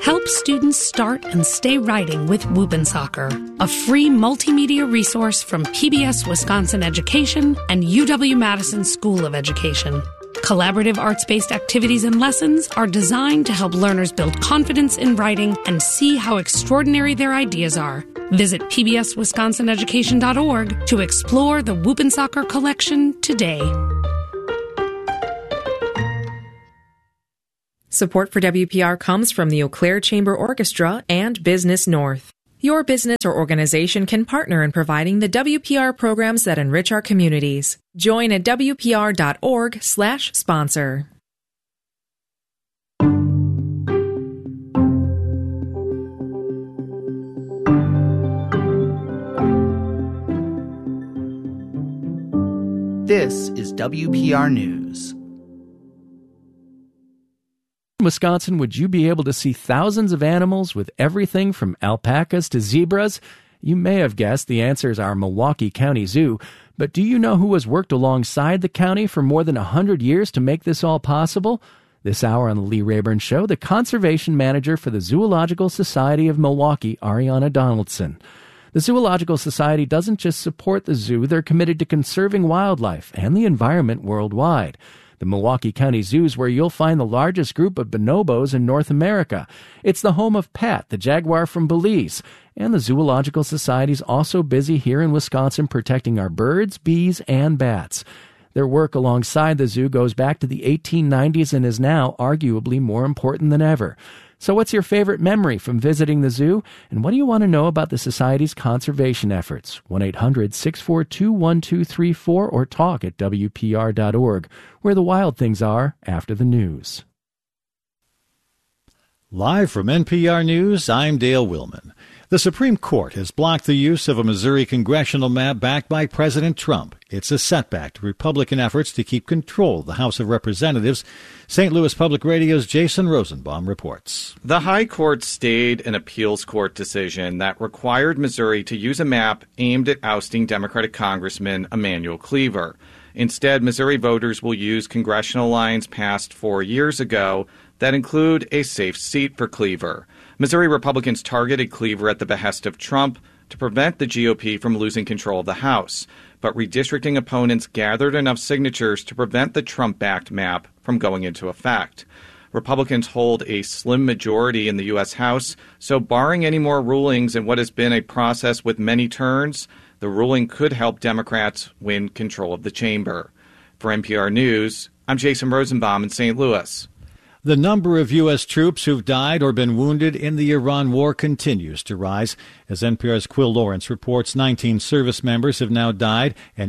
Help students start and stay writing with Whoopin' Soccer, a free multimedia resource from PBS Wisconsin Education and UW-Madison School of Education. Collaborative arts-based activities and lessons are designed to help learners build confidence in writing and see how extraordinary their ideas are. Visit pbswisconsinaeducation.org to explore the Whoopin' Soccer collection today. Support for WPR comes from the Eau Claire Chamber Orchestra and Business North. Your business or organization can partner in providing the WPR programs that enrich our communities. Join at WPR.org/sponsor. This is WPR News. In Wisconsin, would you be able to see thousands of animals with everything from alpacas to zebras? You may have guessed the answer is our Milwaukee County Zoo, but do you know who has worked alongside the county for more than 100 years to make this all possible? This hour on the Lee Rayburn Show, the conservation manager for the Zoological Society of Milwaukee, Ariana Donaldson. The Zoological Society doesn't just support the zoo, they're committed to conserving wildlife and the environment worldwide. The Milwaukee County Zoo is where you'll find the largest group of bonobos in North America. It's the home of Pat, the jaguar from Belize. And the Zoological Society's also busy here in Wisconsin protecting our birds, bees, and bats. Their work alongside the zoo goes back to the 1890s and is now arguably more important than ever. So what's your favorite memory from visiting the zoo? And what do you want to know about the Society's conservation efforts? 1-800-642-1234 or talk at WPR.org, where the wild things are after the news. Live from NPR News, I'm Dale Willman. The Supreme Court has blocked the use of a Missouri congressional map backed by President Trump. It's a setback to Republican efforts to keep control of the House of Representatives. St. Louis Public Radio's Jason Rosenbaum reports. The High Court stayed an appeals court decision that required Missouri to use a map aimed at ousting Democratic Congressman Emanuel Cleaver. Instead, Missouri voters will use congressional lines passed 4 years ago that include a safe seat for Cleaver. Missouri Republicans targeted Cleaver at the behest of Trump to prevent the GOP from losing control of the House, but redistricting opponents gathered enough signatures to prevent the Trump-backed map from going into effect. Republicans hold a slim majority in the U.S. House, so barring any more rulings in what has been a process with many turns, the ruling could help Democrats win control of the chamber. For NPR News, I'm Jason Rosenbaum in St. Louis. The number of U.S. troops who've died or been wounded in the Iran war continues to rise. As NPR's Quill Lawrence reports, 19 service members have now died and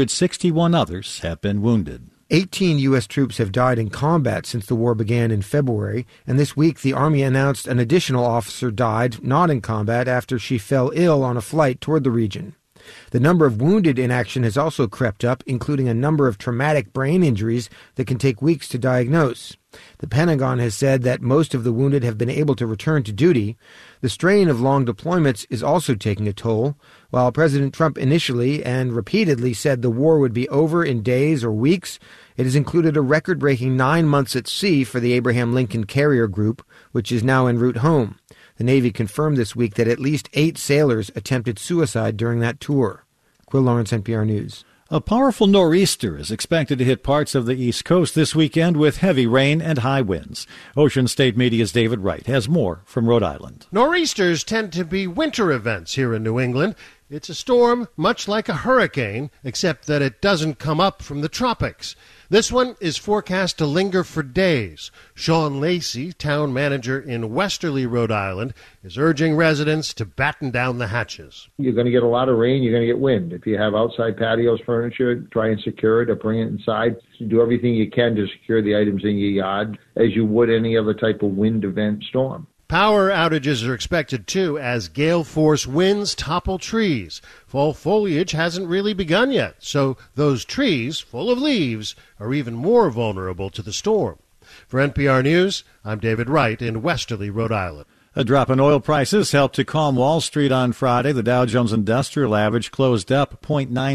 861 others have been wounded. 18 U.S. troops have died in combat since the war began in February, and this week the Army announced an additional officer died, not in combat, after she fell ill on a flight toward the region. The number of wounded in action has also crept up, including a number of traumatic brain injuries that can take weeks to diagnose. The Pentagon has said that most of the wounded have been able to return to duty. The strain of long deployments is also taking a toll. While President Trump initially and repeatedly said the war would be over in days or weeks, it has included a record-breaking 9 months at sea for the Abraham Lincoln Carrier Group, which is now en route home. The Navy confirmed this week that at least 8 sailors attempted suicide during that tour. Quill Lawrence, NPR News. A powerful nor'easter is expected to hit parts of the East Coast this weekend with heavy rain and high winds. Ocean State Media's David Wright has more from Rhode Island. Nor'easters tend to be winter events here in New England. It's a storm much like a hurricane, except that it doesn't come up from the tropics. This one is forecast to linger for days. Sean Lacey, town manager in Westerly, Rhode Island, is urging residents to batten down the hatches. You're going to get a lot of rain, you're going to get wind. If you have outside patios, furniture, try and secure it or bring it inside. Do everything you can to secure the items in your yard as you would any other type of wind event storm. Power outages are expected, too, as gale-force winds topple trees. Fall foliage hasn't really begun yet, so those trees, full of leaves, are even more vulnerable to the storm. For NPR News, I'm David Wright in Westerly, Rhode Island. A drop in oil prices helped to calm Wall Street on Friday. The Dow Jones Industrial Average closed up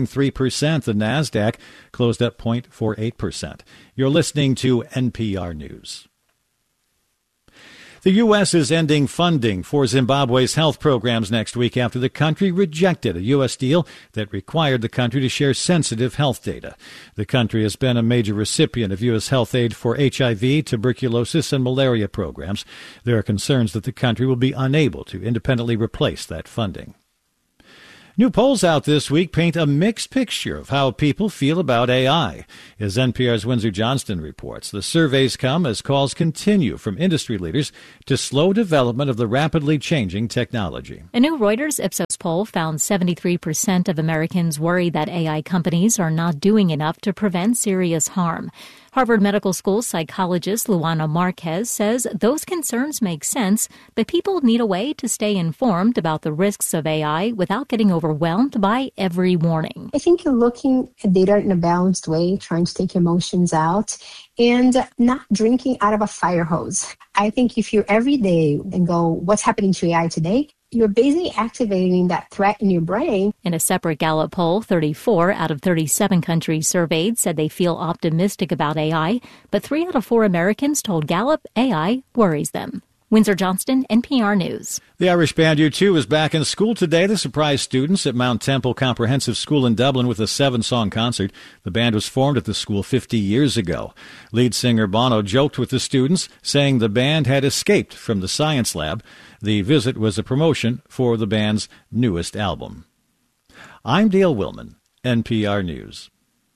0.93%. The NASDAQ closed up 0.48%. You're listening to NPR News. The U.S. is ending funding for Zimbabwe's health programs next week after the country rejected a U.S. deal that required the country to share sensitive health data. The country has been a major recipient of U.S. health aid for HIV, tuberculosis, and malaria programs. There are concerns that the country will be unable to independently replace that funding. New polls out this week paint a mixed picture of how people feel about AI. As NPR's Windsor Johnston reports, the surveys come as calls continue from industry leaders to slow development of the rapidly changing technology. A new Reuters Ipsos poll found 73% of Americans worry that AI companies are not doing enough to prevent serious harm. Harvard Medical School psychologist Luana Marquez says those concerns make sense, but people need a way to stay informed about the risks of AI without getting overwhelmed by every warning. I think you're looking at data in a balanced way, trying to take emotions out and not drinking out of a fire hose. I think if you're every day and go, what's happening to AI today? You're basically activating that threat in your brain. In a separate Gallup poll, 34 out of 37 countries surveyed said they feel optimistic about AI, but 3 out of 4 Americans told Gallup AI worries them. Windsor Johnston, NPR News. The Irish band U2 is back in school today to surprise students at Mount Temple Comprehensive School in Dublin with a 7-song concert. The band was formed at the school 50 years ago. Lead singer Bono joked with the students, saying the band had escaped from the science lab. The visit was a promotion for the band's newest album. I'm Dale Willman, NPR News.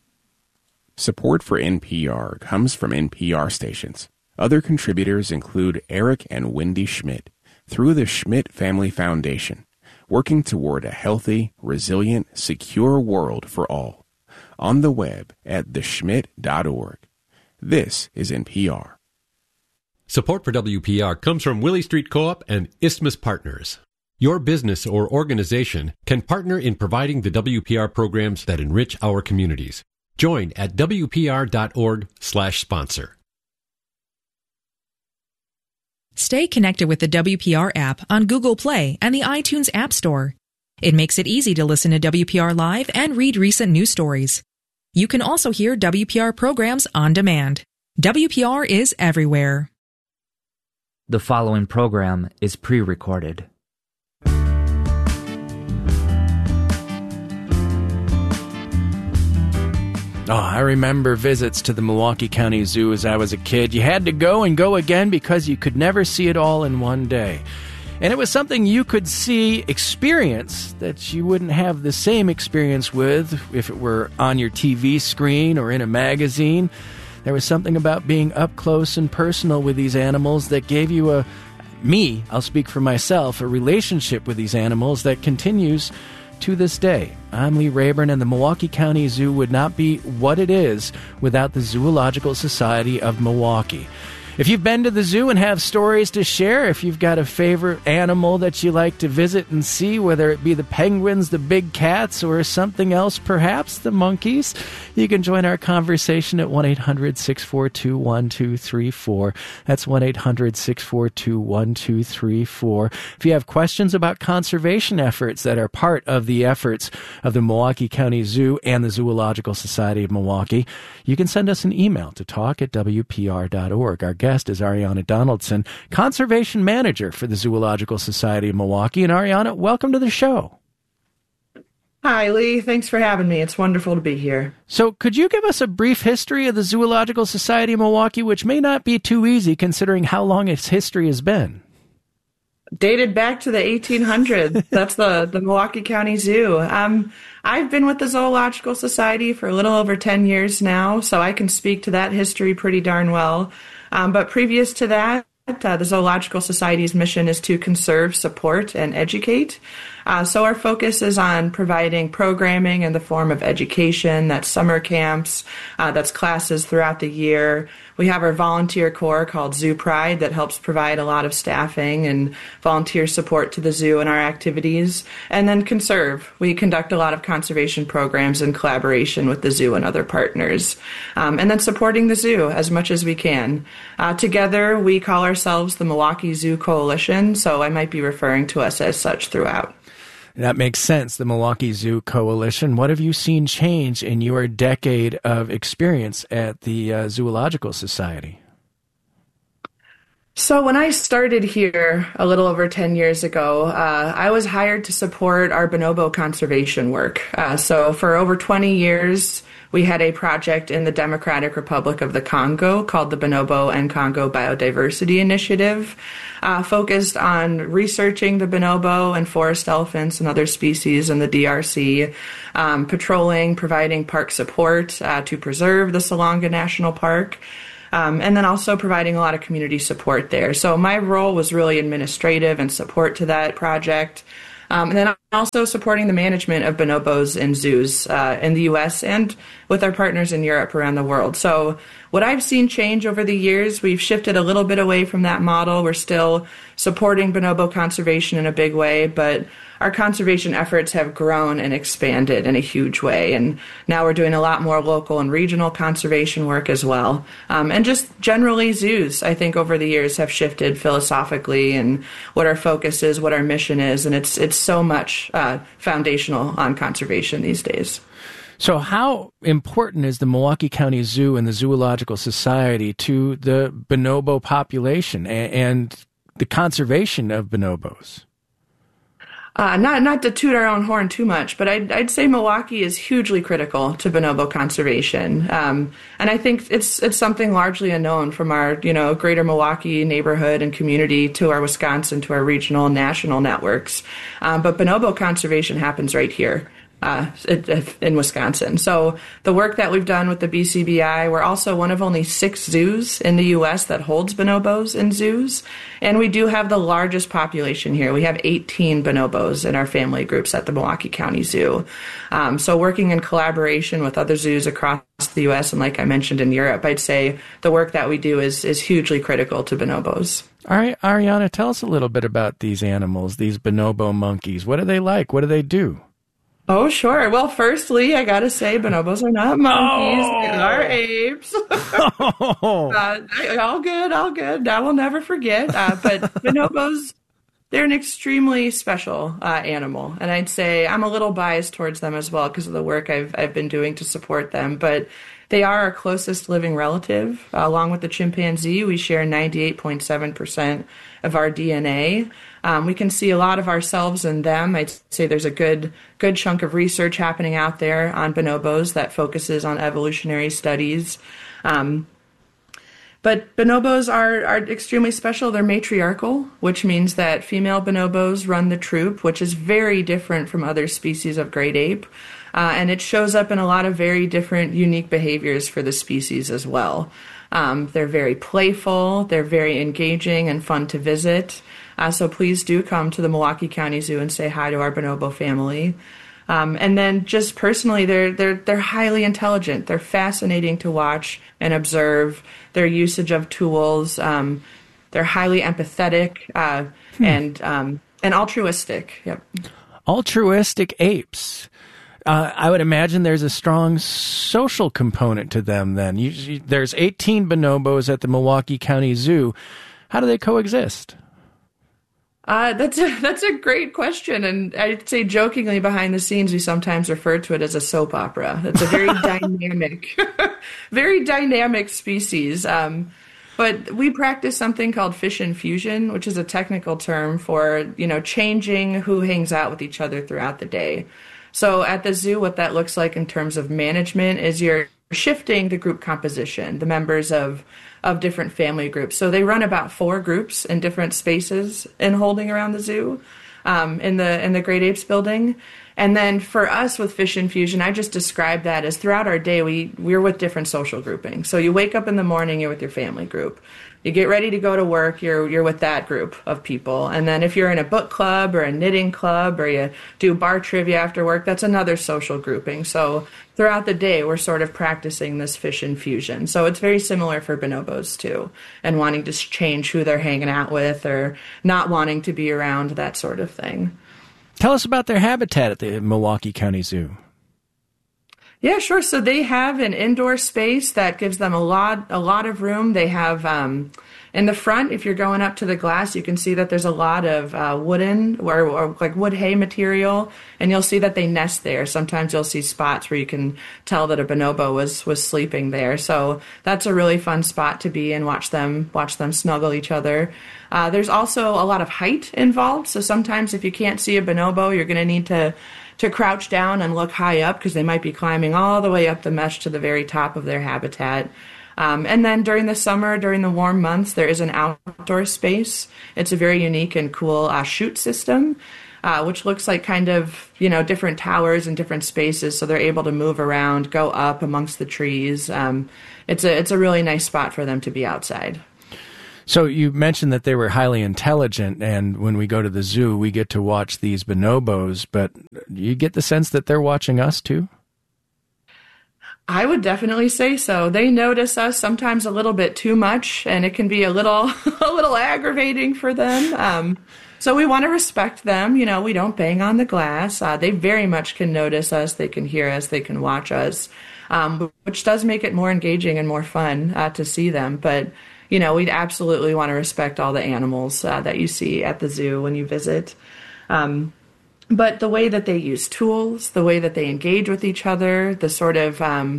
Support for NPR comes from NPR stations. Other contributors include Eric and Wendy Schmidt through the Schmidt Family Foundation, working toward a healthy, resilient, secure world for all. On the web at theschmidt.org. This is NPR. Support for WPR comes from Willie Street Co-op and Isthmus Partners. Your business or organization can partner in providing the WPR programs that enrich our communities. Join at WPR.org/sponsor. Stay connected with the WPR app on Google Play and the iTunes App Store. It makes it easy to listen to WPR Live and read recent news stories. You can also hear WPR programs on demand. WPR is everywhere. The following program is pre-recorded. Oh, I remember visits to the Milwaukee County Zoo as I was a kid. You had to go and go again because you could never see it all in one day. And it was something you could experience that you wouldn't have the same experience with if it were on your TV screen or in a magazine. There was something about being up close and personal with these animals that gave you I'll speak for myself, a relationship with these animals that continues to this day. I'm Lee Rayburn, and the Milwaukee County Zoo would not be what it is without the Zoological Society of Milwaukee. If you've been to the zoo and have stories to share, if you've got a favorite animal that you like to visit and see, whether it be the penguins, the big cats, or something else, perhaps the monkeys, you can join our conversation at 1-800-642-1234. That's 1-800-642-1234. If you have questions about conservation efforts that are part of the efforts of the Milwaukee County Zoo and the Zoological Society of Milwaukee, you can send us an email to talk@wpr.org. Our guest is Ariana Donaldson, Conservation Manager for the Zoological Society of Milwaukee. And Ariana, welcome to the show. Hi, Lee. Thanks for having me. It's wonderful to be here. So could you give us a brief history of the Zoological Society of Milwaukee, which may not be too easy considering how long its history has been? Dated back to the 1800s. That's the Milwaukee County Zoo. I've been with the Zoological Society for a little over 10 years now, so I can speak to that history pretty darn well. But previous to that, the Zoological Society's mission is to conserve, support, and educate. So our focus is on providing programming in the form of education, that's summer camps, that's classes throughout the year. We have our volunteer corps called Zoo Pride that helps provide a lot of staffing and volunteer support to the zoo and our activities. And then conserve. We conduct a lot of conservation programs in collaboration with the zoo and other partners. And then supporting the zoo as much as we can. Together, we call ourselves the Milwaukee Zoo Coalition, so I might be referring to us as such throughout. That makes sense, the Milwaukee Zoo Coalition. What have you seen change in your decade of experience at the Zoological Society? So when I started here a little over 10 years ago, I was hired to support our bonobo conservation work. So for over 20 years, we had a project in the Democratic Republic of the Congo called the Bonobo and Congo Biodiversity Initiative, focused on researching the bonobo and forest elephants and other species in the DRC, patrolling, providing park support to preserve the Salonga National Park, and then also providing a lot of community support there. So my role was really administrative and support to that project. And then also supporting the management of bonobos in zoos in the U.S. and with our partners in Europe around the world. So what I've seen change over the years, we've shifted a little bit away from that model. We're still supporting bonobo conservation in a big way, but our conservation efforts have grown and expanded in a huge way. And now we're doing a lot more local and regional conservation work as well. And just generally zoos, I think over the years have shifted philosophically and what our focus is, what our mission is. And it's so much foundational on conservation these days. So how important is the Milwaukee County Zoo and the Zoological Society to the bonobo population and the conservation of bonobos? Not to toot our own horn too much, but I'd say Milwaukee is hugely critical to bonobo conservation. And I think it's something largely unknown from our, greater Milwaukee neighborhood and community to our Wisconsin, to our regional and national networks. But bonobo conservation happens right here. In Wisconsin. So the work that we've done with the BCBI, we're also one of only 6 zoos in the U.S. that holds bonobos in zoos. And we do have the largest population here. We have 18 bonobos in our family groups at the Milwaukee County Zoo. So working in collaboration with other zoos across the U.S. and like I mentioned in Europe, I'd say the work that we do is hugely critical to bonobos. All right, Ariana, tell us a little bit about these animals, these bonobo monkeys. What are they like? What do they do? Oh, sure. Well, firstly, I got to say bonobos are not monkeys. They are apes. All good. I will never forget. But bonobos, they're an extremely special animal. And I'd say I'm a little biased towards them as well because of the work I've been doing to support them. But they are our closest living relative. Along with the chimpanzee, we share 98.7% of our DNA. We can see a lot of ourselves in them. I'd say there's a good chunk of research happening out there on bonobos that focuses on evolutionary studies. But bonobos are extremely special. They're matriarchal, which means that female bonobos run the troop, which is very different from other species of great ape. And it shows up in a lot of very different, unique behaviors for the species as well. They're very playful, they're very engaging and fun to visit. So please do come to the Milwaukee County Zoo and say hi to our bonobo family. And then just personally, they're highly intelligent. They're fascinating to watch and observe. Their usage of tools, they're highly empathetic and altruistic. Yep. Altruistic apes. I would imagine there's a strong social component to them then. There's 18 bonobos at the Milwaukee County Zoo. How do they coexist? That's a great question, and I'd say jokingly behind the scenes we sometimes refer to it as a soap opera. It's a very very dynamic species. But we practice something called fission fusion, which is a technical term for changing who hangs out with each other throughout the day. So at the zoo, what that looks like in terms of management is you're shifting the group composition, the members of different family groups. So they run about 4 groups in different spaces in holding around the zoo, in the Great Apes building. And then for us with Fission Fusion, I just described that as throughout our day, we're with different social groupings. So you wake up in the morning, you're with your family group. You get ready to go to work, you're with that group of people. And then if you're in a book club or a knitting club or you do bar trivia after work, that's another social grouping. So throughout the day, we're sort of practicing this fission fusion. So it's very similar for bonobos too, and wanting to change who they're hanging out with or not wanting to be around, that sort of thing. Tell us about their habitat at the Milwaukee County Zoo. Yeah, sure. So they have an indoor space that gives them a lot of room. They have in the front, if you're going up to the glass, you can see that there's a lot of wooden or like wood hay material, and you'll see that they nest there. Sometimes you'll see spots where you can tell that a bonobo was sleeping there. So that's a really fun spot to be and watch them snuggle each other. There's also a lot of height involved. So sometimes if you can't see a bonobo, you're going to need to crouch down and look high up because they might be climbing all the way up the mesh to the very top of their habitat. And then during the summer, during the warm months, there is an outdoor space. It's a very unique and cool chute system, which looks like kind of, different towers and different spaces. So they're able to move around, go up amongst the trees. It's a really nice spot for them to be outside. So you mentioned that they were highly intelligent, and when we go to the zoo, we get to watch these bonobos, but you get the sense that they're watching us too? I would definitely say so. They notice us sometimes a little bit too much, and it can be a little aggravating for them. So we want to respect them. We don't bang on the glass. They very much can notice us. They can hear us. They can watch us, which does make it more engaging and more fun to see them. But we'd absolutely want to respect all the animals that you see at the zoo when you visit. But the way that they use tools, the way that they engage with each other, the sort of,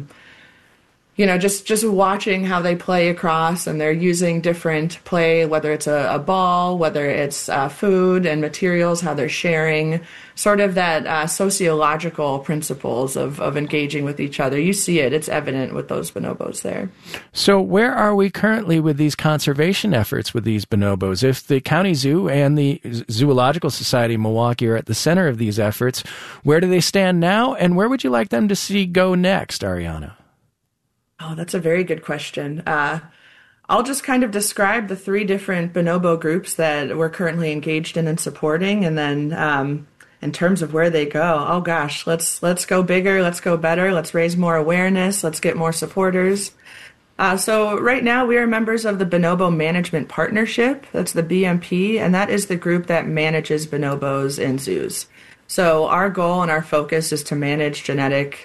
just watching how they play across, and they're using different play, whether it's a ball, whether it's food and materials, how they're sharing, sort of that sociological principles of engaging with each other. You see it. It's evident with those bonobos there. So where are we currently with these conservation efforts with these bonobos? If the County Zoo and the Zoological Society of Milwaukee are at the center of these efforts, where do they stand now, and where would you like them to see go next, Ariana? Oh, that's a very good question. I'll just kind of describe the three different bonobo groups that we're currently engaged in and supporting, and then in terms of where they go, oh gosh, let's go bigger, let's go better, let's raise more awareness, let's get more supporters. So right now we are members of the Bonobo Management Partnership. That's the BMP, and that is the group that manages bonobos in zoos. So our goal and our focus is to manage genetics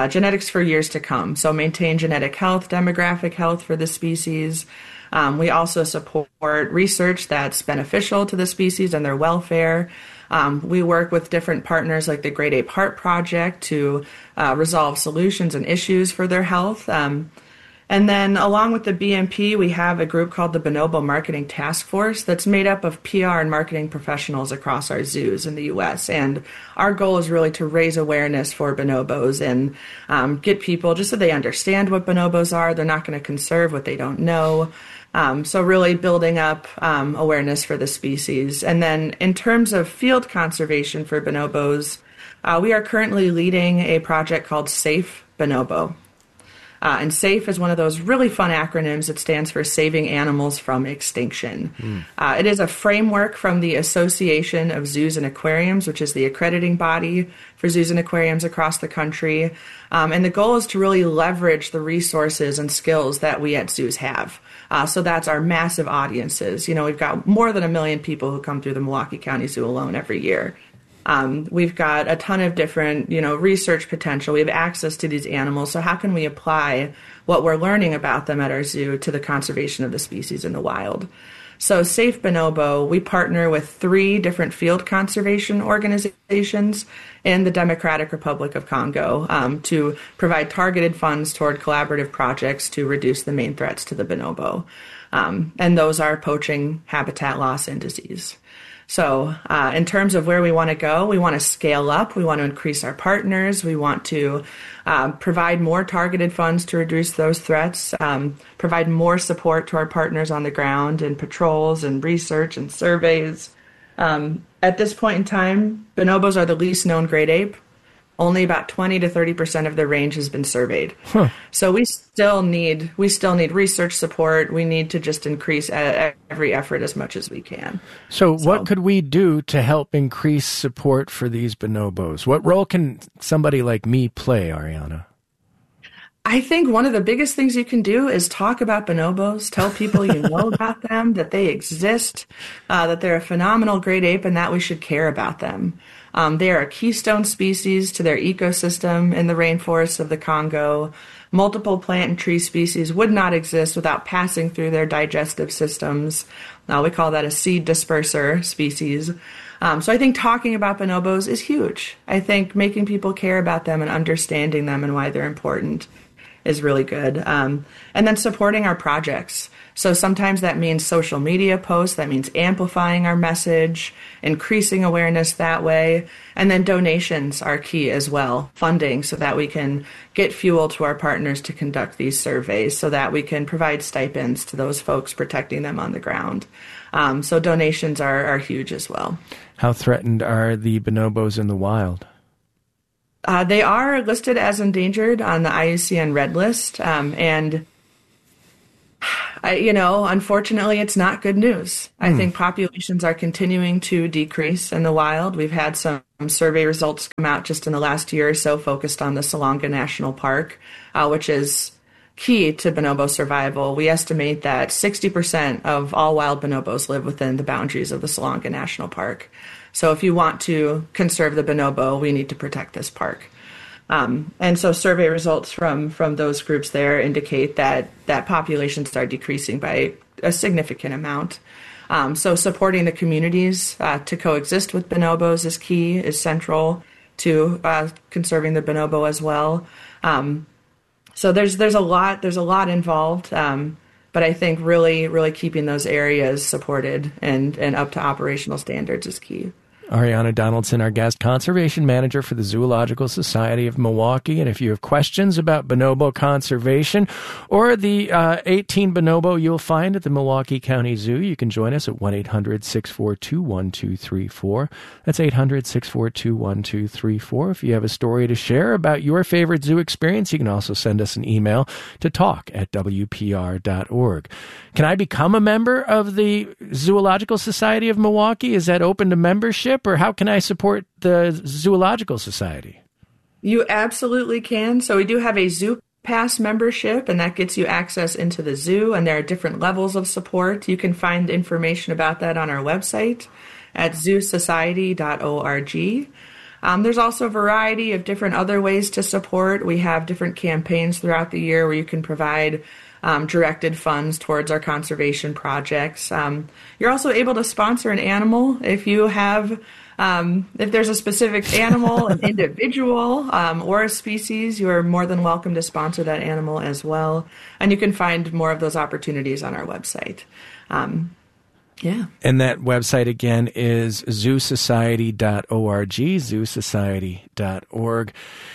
for years to come. So maintain genetic health, demographic health for the species. We also support research that's beneficial to the species and their welfare. We work with different partners like the Great Ape Heart Project to resolve solutions and issues for their health. And then along with the BMP, we have a group called the Bonobo Marketing Task Force that's made up of PR and marketing professionals across our zoos in the U.S. And our goal is really to raise awareness for bonobos and get people, just so they understand what bonobos are. They're not going to conserve what they don't know. So really building up awareness for the species. And then in terms of field conservation for bonobos, we are currently leading a project called SAFE Bonobo. And SAFE is one of those really fun acronyms. It stands for Saving Animals from Extinction. It is a framework from the Association of Zoos and Aquariums, which is the accrediting body for zoos and aquariums across the country. And the goal is to really leverage the resources and skills that we at zoos have. So that's our massive audiences. We've got more than 1 million people who come through the Milwaukee County Zoo alone every year. We've got a ton of different, research potential. We have access to these animals. So how can we apply what we're learning about them at our zoo to the conservation of the species in the wild? So Safe Bonobo, we partner with 3 different field conservation organizations in the Democratic Republic of Congo to provide targeted funds toward collaborative projects to reduce the main threats to the bonobo. And those are poaching, habitat loss, and disease. So in terms of where we want to go, we want to scale up. We want to increase our partners. We want to provide more targeted funds to reduce those threats, provide more support to our partners on the ground in patrols and research and surveys. At this point in time, bonobos are the least known great ape. Only about 20 to 30% of their range has been surveyed. So we still need research support. We need to just increase every effort as much as we can. So what could we do to help increase support for these bonobos? What role can somebody like me play, Ariana? I think one of the biggest things you can do is talk about bonobos, tell people you know about them, that they exist, that they're a phenomenal great ape, and that we should care about them. They are a keystone species to their ecosystem in the rainforests of the Congo. Multiple plant and tree species would not exist without passing through their digestive systems. We call that a seed disperser species. So I think talking about bonobos is huge. I think making people care about them and understanding them and why they're important is really good. And then supporting our projects. So sometimes that means social media posts, that means amplifying our message, increasing awareness that way. And then donations are key as well, funding, so that we can get fuel to our partners to conduct these surveys, so that we can provide stipends to those folks protecting them on the ground. So donations are huge as well. How threatened are the bonobos in the wild? They are listed as endangered on the IUCN Red List, and unfortunately, it's not good news. I think populations are continuing to decrease in the wild. We've had some survey results come out just in the last year or so focused on the Salonga National Park, which is key to bonobo survival. We estimate that 60% of all wild bonobos live within the boundaries of the Salonga National Park. So if you want to conserve the bonobo, we need to protect this park. And so survey results from those groups there indicate that populations are decreasing by a significant amount. So supporting the communities to coexist with bonobos is key, is central to conserving the bonobo as well. So there's a lot involved, but I think really keeping those areas supported and up to operational standards is key. Ariana Donaldson, our guest, conservation manager for the Zoological Society of Milwaukee. And if you have questions about bonobo conservation or the 18 bonobo you'll find at the Milwaukee County Zoo, you can join us at 1-800-642-1234. That's 800-642-1234. If you have a story to share about your favorite zoo experience, you can also send us an email to talk@wpr.org. Can I become a member of the Zoological Society of Milwaukee? Is that open to membership? Or how can I support the Zoological Society? You absolutely can. So we do have a Zoo Pass membership, and that gets you access into the zoo, and there are different levels of support. You can find information about that on our website at zoosociety.org. There's also a variety of different other ways to support. We have different campaigns throughout the year where you can provide directed funds towards our conservation projects. You're also able to sponsor an animal if you have, if there's a specific animal, an individual, or a species, you are more than welcome to sponsor that animal as well. And you can find more of those opportunities on our website. Yeah. And that website again is zoosociety.org, zoosociety.org.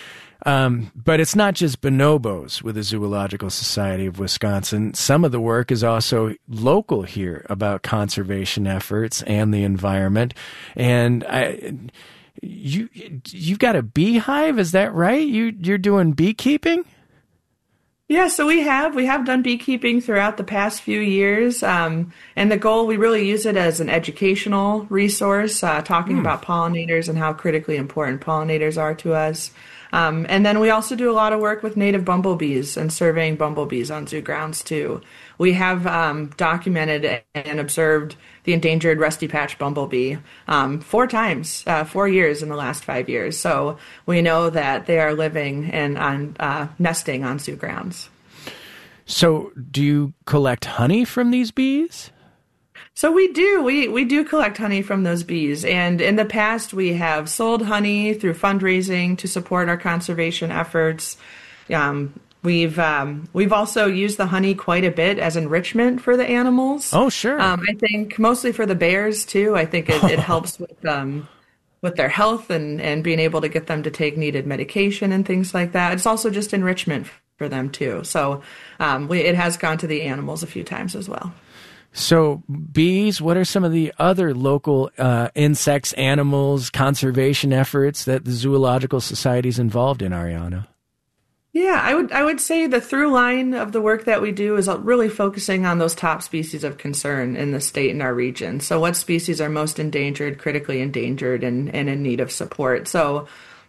But it's not just bonobos with the Zoological Society of Wisconsin. Some of the work is also local here about conservation efforts and the environment. And you've got a beehive, is that right? You're doing beekeeping? Yeah, so we have done beekeeping throughout the past few years, and the goal, we really use it as an educational resource, talking about pollinators and how critically important pollinators are to us. And then we also do a lot of work with native bumblebees and surveying bumblebees on zoo grounds too. We have documented and observed the endangered rusty patch bumblebee 4 times, 4 years in the last 5 years. So we know that they are living and nesting on zoo grounds. So do you collect honey from these bees? So we do. We do collect honey from those bees. And in the past, we have sold honey through fundraising to support our conservation efforts. We've also used the honey quite a bit as enrichment for the animals. Oh, sure. I think mostly for the bears, too. I think it helps with their health and being able to get them to take needed medication and things like that. It's also just enrichment for them, too. So it has gone to the animals a few times as well. So bees, what are some of the other local insects, animals, conservation efforts that the Zoological Society is involved in, Ariana? Yeah, I would say the through line of the work that we do is really focusing on those top species of concern in the state and our region. So what species are most endangered, critically endangered, and in need of support. So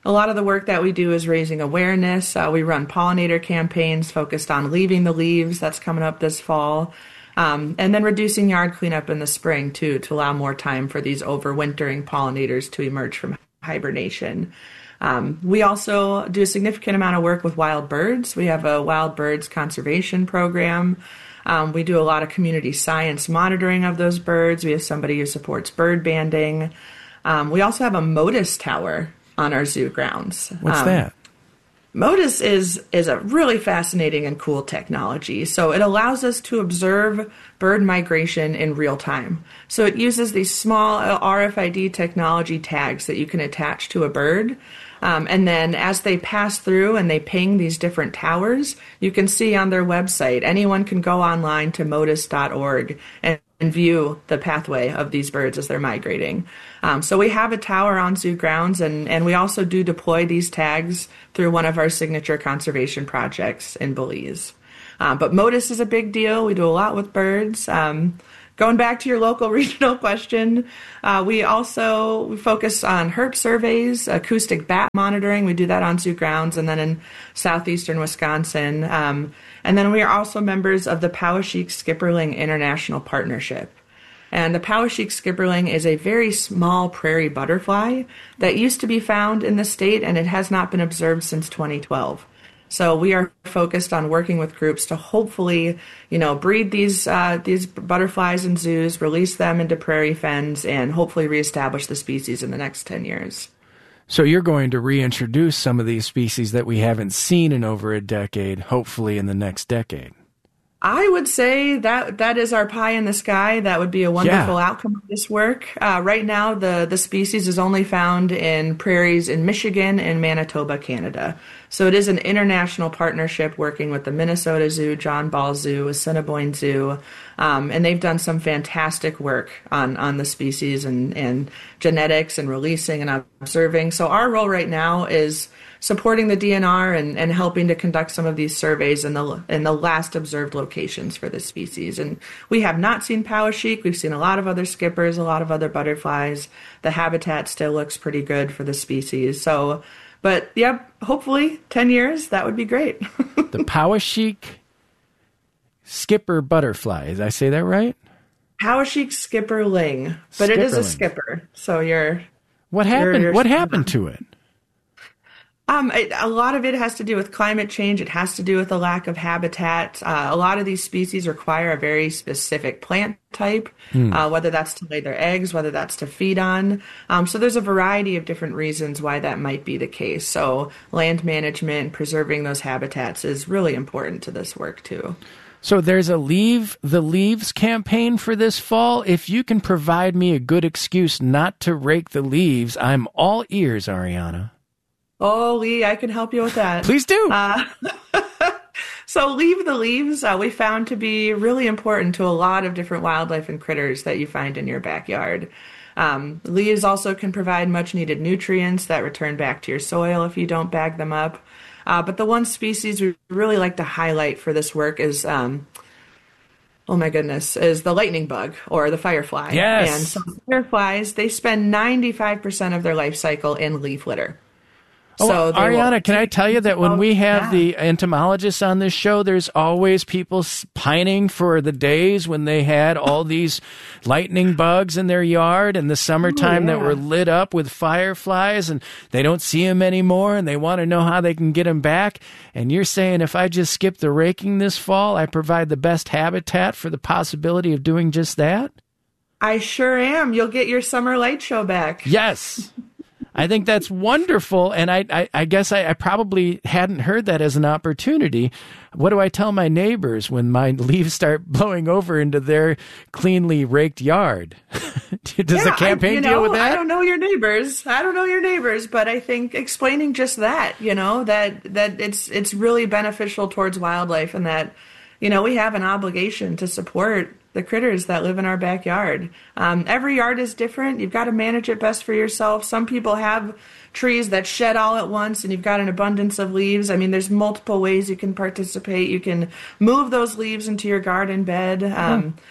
a lot of the work that we do is raising awareness. We run pollinator campaigns focused on leaving the leaves. That's coming up this fall. And then reducing yard cleanup in the spring, too, to allow more time for these overwintering pollinators to emerge from hibernation. We also do a significant amount of work with wild birds. We have a wild birds conservation program. We do a lot of community science monitoring of those birds. We have somebody who supports bird banding. We also have a MODIS tower on our zoo grounds. What's that? MODIS is a really fascinating and cool technology. So it allows us to observe bird migration in real time. So it uses these small RFID technology tags that you can attach to a bird. And then as they pass through and they ping these different towers, you can see on their website, anyone can go online to modis.org and view the pathway of these birds as they're migrating. So we have a tower on zoo grounds, and we also do deploy these tags through one of our signature conservation projects in Belize. But MODIS is a big deal. We do a lot with birds. Going back to your local regional question, we focus on herp surveys, acoustic bat monitoring. We do that on zoo grounds and then in southeastern Wisconsin. And then we are also members of the Poweshiek Skipperling International Partnership. And the Poweshiek skipperling is a very small prairie butterfly that used to be found in the state, and it has not been observed since 2012. So we are focused on working with groups to hopefully, breed these butterflies in zoos, release them into prairie fens, and hopefully reestablish the species in the next 10 years. So you're going to reintroduce some of these species that we haven't seen in over a decade, hopefully in the next decade. I would say that is our pie in the sky. That would be a wonderful outcome of this work. Right now, the species is only found in prairies in Michigan and Manitoba, Canada. So it is an international partnership working with the Minnesota Zoo, John Ball Zoo, Assiniboine Zoo, and they've done some fantastic work on the species and genetics and releasing and observing. So our role right now is supporting the DNR and helping to conduct some of these surveys in the last observed locations for this species. And we have not seen Poweshiek. We've seen a lot of other skippers, a lot of other butterflies. The habitat still looks pretty good for the species. So, but yeah, hopefully 10 years, that would be great. The Poweshiek skipper butterfly. Did I say that right? Poweshiek skipperling, but it is a skipper. So What happened? What happened to it? A lot of it has to do with climate change. It has to do with the lack of habitat. A lot of these species require a very specific plant type, whether that's to lay their eggs, whether that's to feed on. So there's a variety of different reasons why that might be the case. So land management, preserving those habitats is really important to this work too. So there's a Leave the Leaves campaign for this fall. If you can provide me a good excuse not to rake the leaves, I'm all ears, Ariana. Oh, Lee, I can help you with that. Please do. So Leave the Leaves, we found to be really important to a lot of different wildlife and critters that you find in your backyard. Leaves also can provide much needed nutrients that return back to your soil if you don't bag them up. But the one species we really like to highlight for this work is, is the lightning bug or the firefly. Yes. And some fireflies, they spend 95% of their life cycle in leaf litter. So Ariana, can I tell you that when we have the entomologists on this show, there's always people pining for the days when they had all these lightning bugs in their yard in the summertime that were lit up with fireflies, and they don't see them anymore, and they want to know how they can get them back. And you're saying if I just skip the raking this fall, I provide the best habitat for the possibility of doing just that? I sure am. You'll get your summer light show back. Yes. I think that's wonderful, and I guess I probably hadn't heard that as an opportunity. What do I tell my neighbors when my leaves start blowing over into their cleanly raked yard? Does the campaign deal with that? I don't know your neighbors, but I think explaining just that, that it's really beneficial towards wildlife, and that, we have an obligation to support the critters that live in our backyard. Every yard is different. You've got to manage it best for yourself. Some people have trees that shed all at once and you've got an abundance of leaves. I mean, there's multiple ways you can participate. You can move those leaves into your garden bed.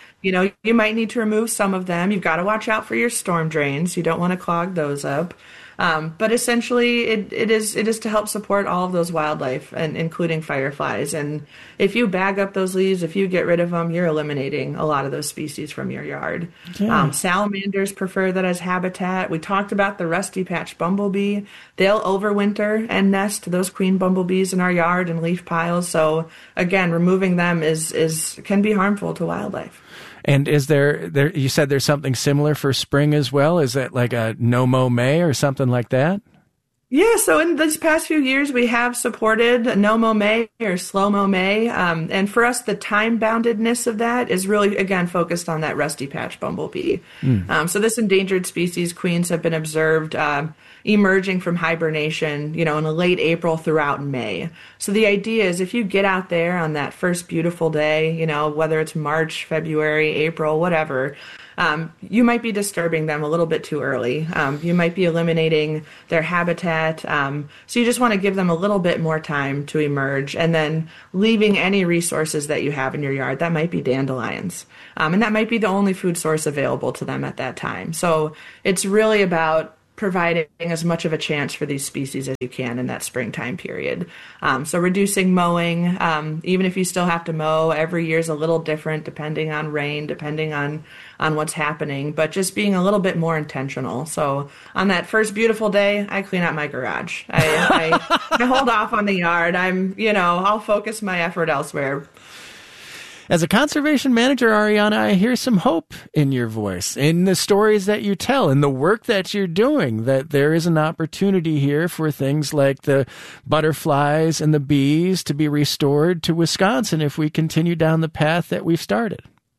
You might need to remove some of them. You've got to watch out for your storm drains. You don't want to clog those up. But essentially, it is to help support all of those wildlife, and including fireflies. And if you bag up those leaves, if you get rid of them, you're eliminating a lot of those species from your yard. Yeah. Salamanders prefer that as habitat. We talked about the rusty patch bumblebee. They'll overwinter and nest, those queen bumblebees, in our yard and leaf piles. So again, removing them can be harmful to wildlife. And is there you said there's something similar for spring as well? Is that like a no-mow May or something like that? Yeah, so in these past few years, we have supported no-mow May or slow-mow May. And for us, the time-boundedness of that is really, again, focused on that rusty patch bumblebee. So this endangered species, queens, have been observed emerging from hibernation, in late April throughout May. So the idea is if you get out there on that first beautiful day, whether it's March, February, April, whatever, you might be disturbing them a little bit too early. You might be eliminating their habitat. So you just want to give them a little bit more time to emerge, and then leaving any resources that you have in your yard. That might be dandelions. And that might be the only food source available to them at that time. So it's really about providing as much of a chance for these species as you can in that springtime period. So reducing mowing, even if you still have to mow, every year is a little different depending on rain, depending on what's happening, but just being a little bit more intentional. So on that first beautiful day, I clean out my garage. I hold off on the yard. I'll focus my effort elsewhere. As a conservation manager, Ariana, I hear some hope in your voice, in the stories that you tell, in the work that you're doing, that there is an opportunity here for things like the butterflies and the bees to be restored to Wisconsin if we continue down the path that we've started.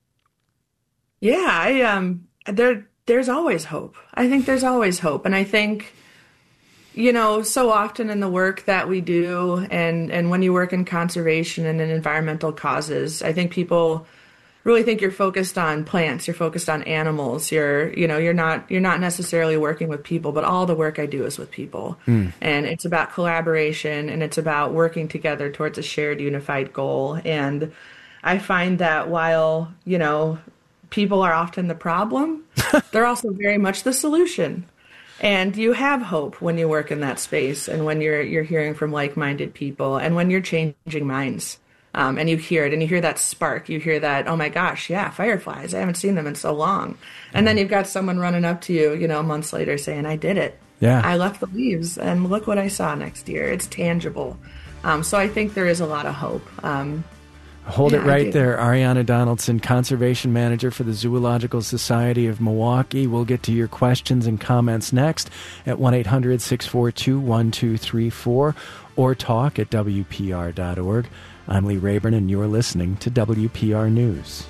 Yeah, there's always hope. I think there's always hope. And I think, so often in the work that we do, and when you work in conservation and in environmental causes, I think people really think you're focused on plants, you're focused on animals, you're not necessarily working with people, but all the work I do is with people. And it's about collaboration, and it's about working together towards a shared unified goal. And I find that while, people are often the problem, they're also very much the solution. And you have hope when you work in that space, and when you're hearing from like-minded people, and when you're changing minds, and you hear it, and you hear that spark, you hear that, oh my gosh, yeah, fireflies, I haven't seen them in so long. And then you've got someone running up to you, months later saying, I did it. Yeah. I left the leaves, and look what I saw next year. It's tangible. So I think there is a lot of hope. Hold it right there. Ariana Donaldson, Conservation Manager for the Zoological Society of Milwaukee. We'll get to your questions and comments next at 1-800-642-1234 or talk at WPR.org. I'm Lee Rayburn, and you're listening to WPR News.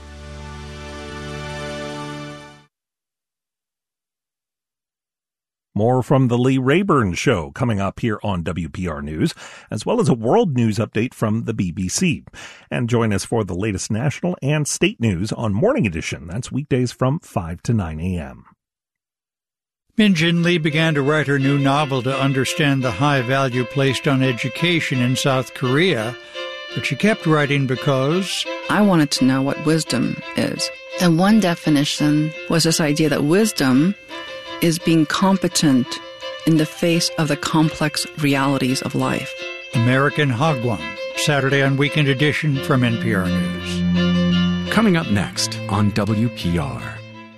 More from the Lee Rayburn Show coming up here on WPR News, as well as a world news update from the BBC. And join us for the latest national and state news on Morning Edition. That's weekdays from 5 to 9 a.m. Min Jin Lee began to write her new novel to understand the high value placed on education in South Korea, but she kept writing because I wanted to know what wisdom is. And one definition was this idea that wisdom is being competent in the face of the complex realities of life. American Hagwon, Saturday on Weekend Edition from NPR News. Coming up next on WPR.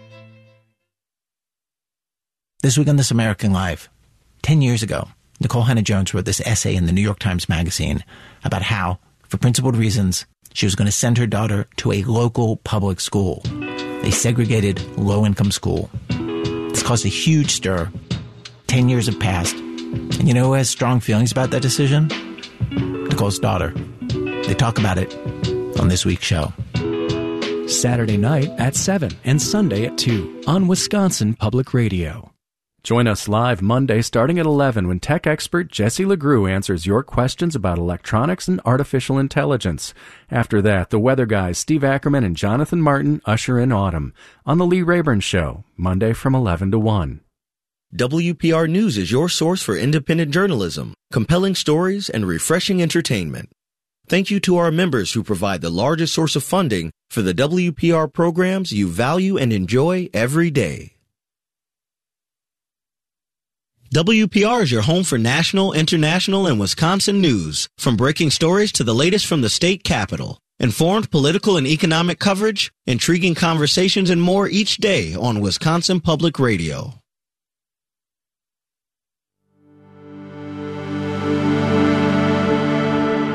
This week on This American Life, 10 years ago, Nicole Hannah-Jones wrote this essay in the New York Times Magazine about how, for principled reasons, she was going to send her daughter to a local public school, a segregated, low-income school. It's caused a huge stir. 10 years have passed. And you know who has strong feelings about that decision? Nicole's daughter. They talk about it on this week's show. Saturday night at 7 and Sunday at 2 on Wisconsin Public Radio. Join us live Monday starting at 11 when tech expert Jesse LeGroux answers your questions about electronics and artificial intelligence. After that, the weather guys Steve Ackerman and Jonathan Martin usher in autumn on The Lee Rayburn Show, Monday from 11 to 1. WPR News is your source for independent journalism, compelling stories, and refreshing entertainment. Thank you to our members who provide the largest source of funding for the WPR programs you value and enjoy every day. WPR is your home for national, international, and Wisconsin news, from breaking stories to the latest from the state capitol. Informed political and economic coverage, intriguing conversations, and more each day on Wisconsin Public Radio.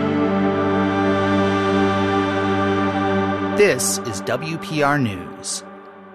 This is WPR News.